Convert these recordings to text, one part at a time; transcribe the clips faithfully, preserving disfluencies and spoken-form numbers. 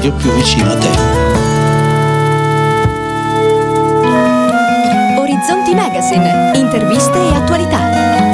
radio più vicino a te. Orizzonti Magazine, interviste e attualità.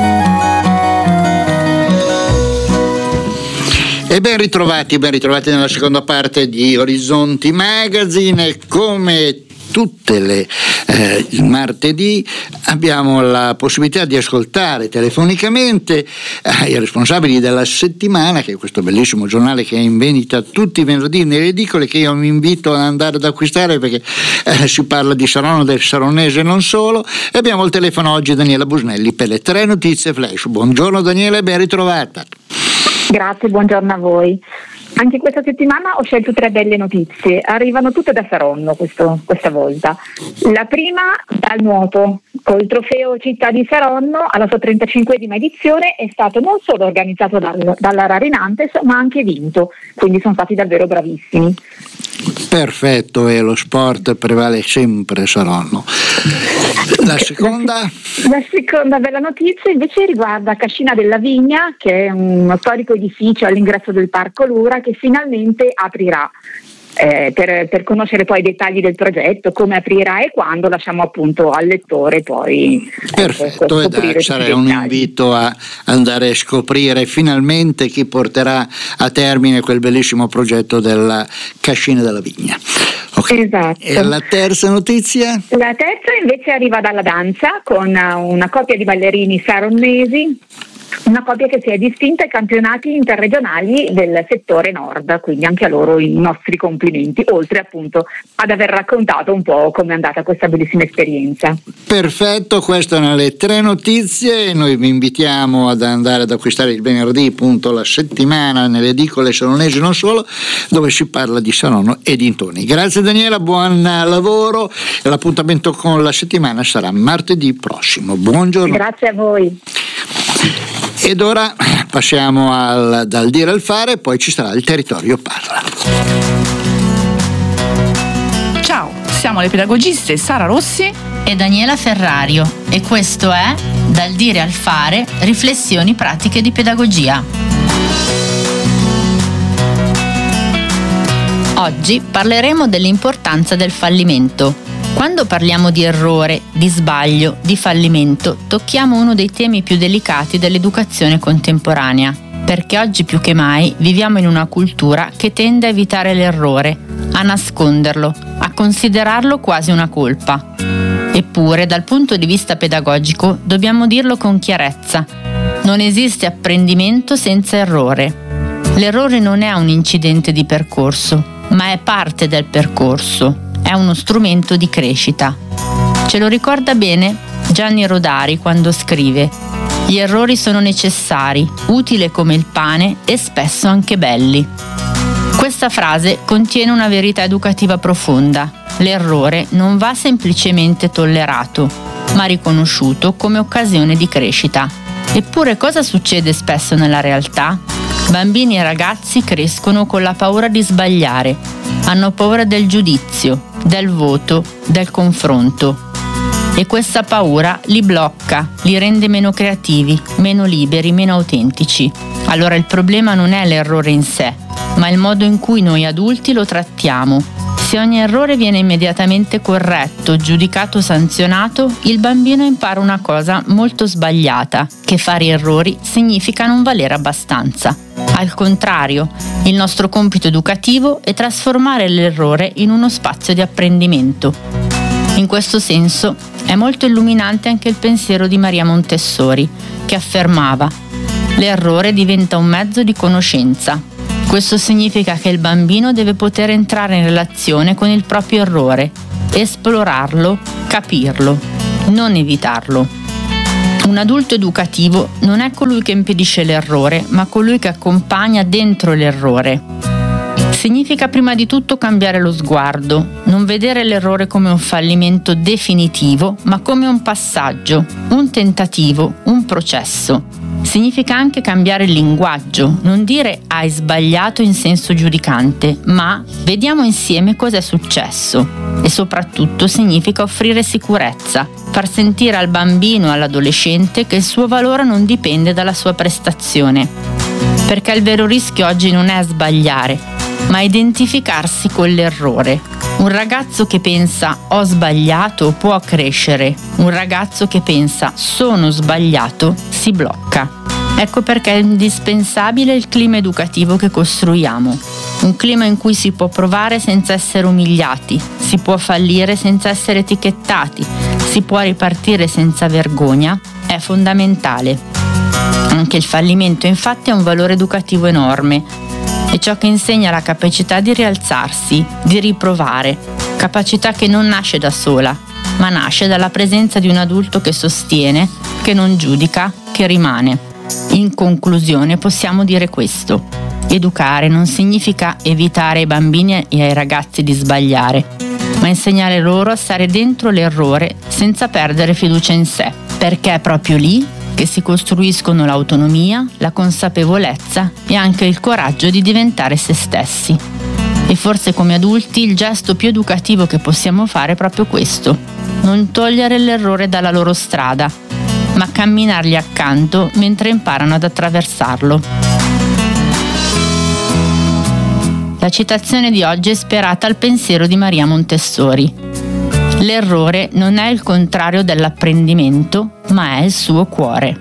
E ben ritrovati, ben ritrovati nella seconda parte di Orizzonti Magazine. Come tutte le eh, il martedì abbiamo la possibilità di ascoltare telefonicamente ai responsabili della settimana, che è questo bellissimo giornale che è in vendita tutti i venerdì nelle edicole, che io vi invito ad andare ad acquistare perché eh, si parla di Saronno, del saronese e non solo. E abbiamo al telefono oggi Daniela Busnelli per le tre notizie flash. Buongiorno Daniela e ben ritrovata. Grazie, buongiorno a voi. Anche questa settimana ho scelto tre belle notizie, arrivano tutte da Saronno questo, questa volta. La prima dal nuoto, col trofeo Città di Saronno alla sua trentacinquesima edizione è stato non solo organizzato dal, dalla Rarinantes ma anche vinto, quindi sono stati davvero bravissimi. Perfetto, e lo sport prevale sempre Saronno. La seconda? La seconda bella notizia invece riguarda Cascina della Vigna, che è uno storico edificio all'ingresso del Parco Lura che finalmente aprirà. Eh, per, per conoscere poi i dettagli del progetto, come aprirà e quando, lasciamo appunto al lettore poi perfetto, ecco, e dai, sarà un invito a andare a scoprire finalmente chi porterà a termine quel bellissimo progetto della Cascina della Vigna. Okay. Esatto. E la terza notizia? La terza invece arriva dalla danza con una coppia di ballerini saronnesi, una coppia che si è distinta ai campionati interregionali del settore nord, quindi anche a loro i nostri complimenti, oltre appunto ad aver raccontato un po' come è andata questa bellissima esperienza. Perfetto, queste sono le tre notizie. Noi vi invitiamo ad andare ad acquistare il venerdì appunto la settimana nelle edicole saronesi non solo, dove si parla di Saronno e dintorni. Grazie Daniela, buon lavoro e l'appuntamento con la settimana sarà martedì prossimo. Buongiorno. Grazie a voi. Ed ora passiamo al, dal dire al fare, poi ci sarà il Territorio Parla. Ciao, siamo le pedagogiste Sara Rossi e Daniela Ferrario e questo è Dal dire al fare, riflessioni pratiche di pedagogia. Oggi parleremo dell'importanza del fallimento. Quando parliamo di errore, di sbaglio, di fallimento, tocchiamo uno dei temi più delicati dell'educazione contemporanea, perché oggi più che mai viviamo in una cultura che tende a evitare l'errore, a nasconderlo, a considerarlo quasi una colpa. Eppure, dal punto di vista pedagogico, dobbiamo dirlo con chiarezza: non esiste apprendimento senza errore. L'errore non è un incidente di percorso, ma è parte del percorso. È uno strumento di crescita. Ce lo ricorda bene Gianni Rodari quando scrive: gli errori sono necessari, utili come il pane e spesso anche belli. Questa frase contiene una verità educativa profonda. L'errore non va semplicemente tollerato, ma riconosciuto come occasione di crescita. Eppure cosa succede spesso nella realtà? Bambini e ragazzi crescono con la paura di sbagliare, hanno paura del giudizio, del voto, del confronto. E questa paura li blocca, li rende meno creativi, meno liberi, meno autentici. Allora il problema non è l'errore in sé, ma il modo in cui noi adulti lo trattiamo. Se ogni errore viene immediatamente corretto, giudicato, sanzionato, il bambino impara una cosa molto sbagliata, che fare errori significa non valere abbastanza. Al contrario, il nostro compito educativo è trasformare l'errore in uno spazio di apprendimento. In questo senso è molto illuminante anche il pensiero di Maria Montessori, che affermava: l'errore diventa un mezzo di conoscenza. Questo significa che il bambino deve poter entrare in relazione con il proprio errore, esplorarlo, capirlo, non evitarlo. Un adulto educativo non è colui che impedisce l'errore, ma colui che accompagna dentro l'errore. Significa prima di tutto cambiare lo sguardo, non vedere l'errore come un fallimento definitivo, ma come un passaggio, un tentativo, un processo. Significa anche cambiare il linguaggio, non dire hai sbagliato in senso giudicante, ma vediamo insieme cosa è successo. E soprattutto significa offrire sicurezza, far sentire al bambino e all'adolescente che il suo valore non dipende dalla sua prestazione. Perché il vero rischio oggi non è sbagliare, ma identificarsi con l'errore. Un ragazzo che pensa ho sbagliato può crescere, un ragazzo che pensa sono sbagliato si blocca. Ecco perché è indispensabile il clima educativo che costruiamo. Un clima in cui si può provare senza essere umiliati, si può fallire senza essere etichettati, si può ripartire senza vergogna, è fondamentale. Anche il fallimento infatti ha un valore educativo enorme. È ciò che insegna la capacità di rialzarsi, di riprovare, capacità che non nasce da sola, ma nasce dalla presenza di un adulto che sostiene, che non giudica, che rimane. In conclusione possiamo dire questo: educare non significa evitare ai bambini e ai ragazzi di sbagliare, ma insegnare loro a stare dentro l'errore senza perdere fiducia in sé, perché è proprio lì che si costruiscono l'autonomia, la consapevolezza e anche il coraggio di diventare se stessi. E forse come adulti il gesto più educativo che possiamo fare è proprio questo: non togliere l'errore dalla loro strada, ma camminargli accanto mentre imparano ad attraversarlo. La citazione di oggi è ispirata al pensiero di Maria Montessori. L'errore non è il contrario dell'apprendimento, ma è il suo cuore.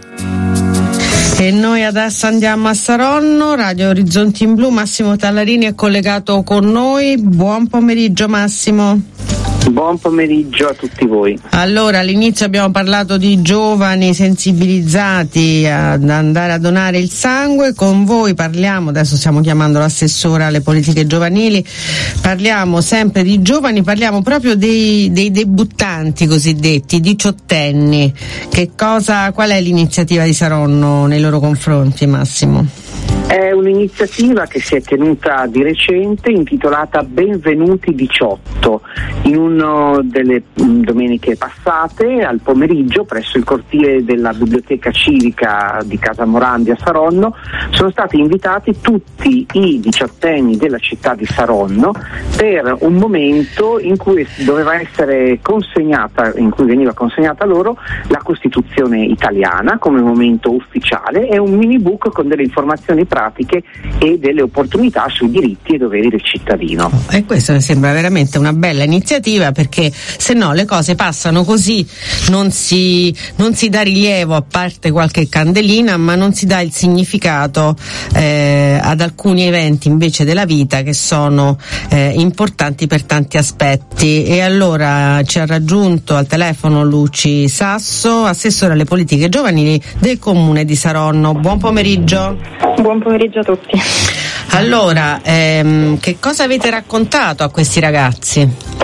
E noi adesso andiamo a Saronno, Radio Orizzonti in Blu. Massimo Tallarini è collegato con noi. Buon pomeriggio Massimo. Buon pomeriggio a tutti voi. Allora, all'inizio abbiamo parlato di giovani sensibilizzati ad andare a donare il sangue. Con voi parliamo, adesso stiamo chiamando l'assessora alle politiche giovanili, parliamo sempre di giovani, parliamo proprio dei, dei debuttanti cosiddetti, diciottenni. Che cosa, qual è l'iniziativa di Saronno nei loro confronti, Massimo? È un'iniziativa che si è tenuta di recente, intitolata Benvenuti diciotto. In una delle domeniche passate, al pomeriggio, presso il cortile della Biblioteca Civica di Casa Morandi a Saronno, sono stati invitati tutti i diciottenni della città di Saronno per un momento in cui doveva essere consegnata, in cui veniva consegnata loro la Costituzione italiana come momento ufficiale e un mini book con delle informazioni pratiche e delle opportunità sui diritti e doveri del cittadino. E questo mi sembra veramente una bella iniziativa, perché se no le cose passano così, non si, non si dà rilievo, a parte qualche candelina, ma non si dà il significato eh, ad alcuni eventi invece della vita che sono eh, importanti per tanti aspetti. E allora ci ha raggiunto al telefono Luci Sasso, assessore alle politiche giovanili del Comune di Saronno. Buon pomeriggio. Buon pomeriggio a tutti. Allora, ehm, che cosa avete raccontato a questi ragazzi?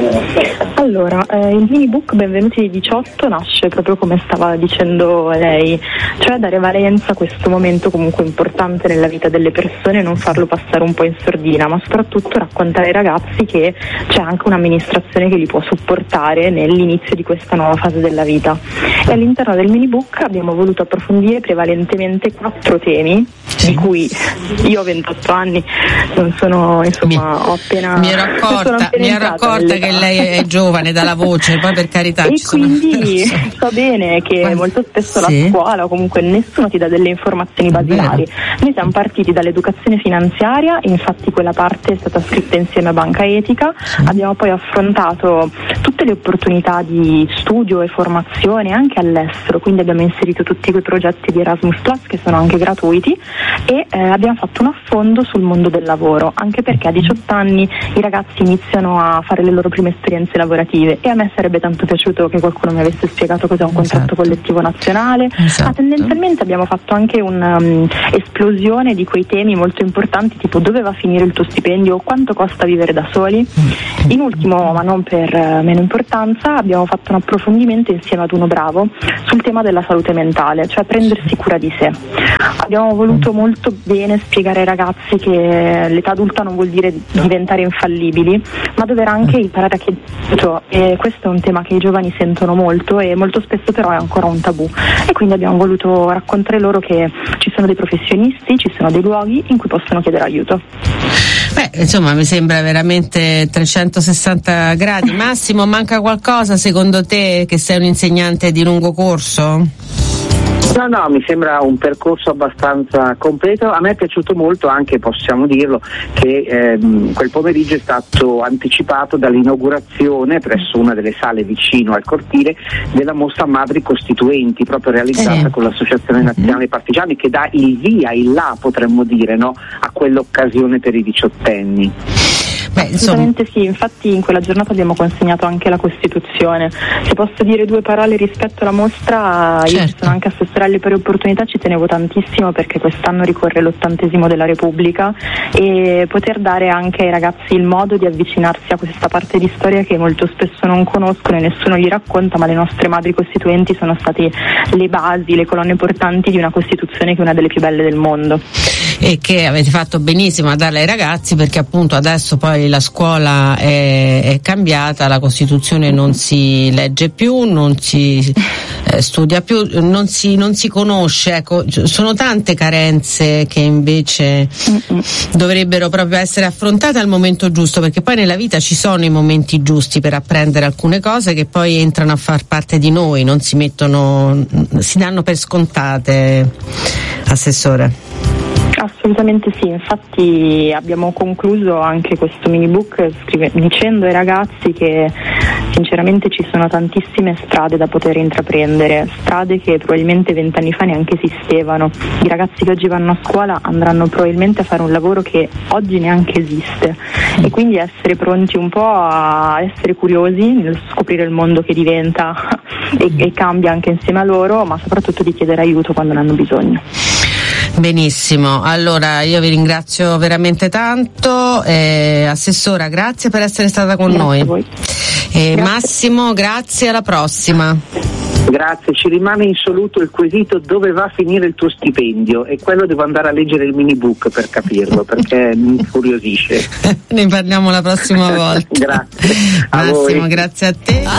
Allora, eh, il mini book Benvenuti diciotto nasce proprio come stava dicendo lei, cioè dare valenza a questo momento comunque importante nella vita delle persone e non farlo passare un po' in sordina, ma soprattutto raccontare ai ragazzi che c'è anche un'amministrazione che li può supportare nell'inizio di questa nuova fase della vita. E all'interno del mini book abbiamo voluto approfondire prevalentemente quattro temi, di cui io ho ventotto anni, non sono, insomma, mi, ho appena mi ero accorta, mi ero accorta che lei è giovane dalla voce, poi per carità. E quindi sono... so bene che Quasi. molto spesso sì. la scuola o comunque nessuno ti dà delle informazioni basilari. Noi siamo partiti dall'educazione finanziaria, infatti quella parte è stata scritta insieme a Banca Etica, sì. abbiamo poi affrontato tutte le opportunità di studio e formazione anche all'estero, quindi abbiamo inserito tutti quei progetti di Erasmus Plus che sono anche gratuiti e eh, abbiamo fatto un affondo sul mondo del lavoro, anche perché a diciotto anni i ragazzi iniziano a fare le loro prime esperienze lavorative e a me sarebbe tanto piaciuto che qualcuno mi avesse spiegato cos'è un contratto esatto. collettivo nazionale, esatto. ma tendenzialmente abbiamo fatto anche un'esplosione um, di quei temi molto importanti, tipo dove va a finire il tuo stipendio, quanto costa vivere da soli. In ultimo, ma non per uh, meno importanza, abbiamo fatto un approfondimento insieme ad Uno Bravo sul tema della salute mentale, cioè prendersi cura di sé. Abbiamo voluto molto bene spiegare ai ragazzi che l'età adulta non vuol dire diventare infallibili, ma dover anche imparare a chiedere, e questo è un tema che i giovani sentono molto e molto spesso però è ancora un tabù, e quindi abbiamo voluto raccontare loro che ci sono dei professionisti, ci sono dei luoghi in cui possono chiedere aiuto. Beh, insomma, mi sembra veramente trecentosessanta gradi. Massimo, manca qualcosa secondo te, che sei un insegnante di lungo corso? No, no, mi sembra un percorso abbastanza completo. A me è piaciuto molto anche, possiamo dirlo, che ehm, quel pomeriggio è stato anticipato dall'inaugurazione presso una delle sale vicino al cortile della mostra Madri Costituenti, proprio realizzata sì. con l'Associazione Nazionale Partigiani, che dà il via, il là, potremmo dire, no, a quell'occasione per i diciottenni. Beh, assolutamente sì, infatti in quella giornata abbiamo consegnato anche la Costituzione. Se posso dire due parole rispetto alla mostra, certo. Io sono anche assessore alle pari opportunità, ci tenevo tantissimo perché quest'anno ricorre l'ottantesimo della Repubblica e poter dare anche ai ragazzi il modo di avvicinarsi a questa parte di storia che molto spesso non conoscono e nessuno gli racconta, ma le nostre madri costituenti sono state le basi, le colonne portanti di una Costituzione che è una delle più belle del mondo. E che avete fatto benissimo a darla ai ragazzi, perché appunto adesso poi la scuola è, è cambiata, la Costituzione non si legge più, non si eh, studia più, non si, non si conosce, ecco, sono tante carenze che invece Mm-mm. dovrebbero proprio essere affrontate al momento giusto, perché poi nella vita ci sono i momenti giusti per apprendere alcune cose che poi entrano a far parte di noi, non si mettono, si danno per scontate, Assessore. Assolutamente sì, infatti abbiamo concluso anche questo mini book scrive, dicendo ai ragazzi che sinceramente ci sono tantissime strade da poter intraprendere, strade che probabilmente vent'anni fa neanche esistevano. I ragazzi che oggi vanno a scuola andranno probabilmente a fare un lavoro che oggi neanche esiste e quindi essere pronti un po' a essere curiosi nel scoprire il mondo che diventa e, e cambia anche insieme a loro, ma soprattutto di chiedere aiuto quando ne hanno bisogno. Benissimo, allora io vi ringrazio veramente tanto, eh, Assessora, grazie per essere stata con grazie noi. A voi. Eh, grazie. Massimo, grazie, alla prossima. Grazie, ci rimane insoluto il quesito dove va a finire il tuo stipendio e quello devo andare a leggere il mini book per capirlo perché mi incuriosisce. Ne parliamo la prossima volta. Grazie. A Massimo, voi. grazie a te.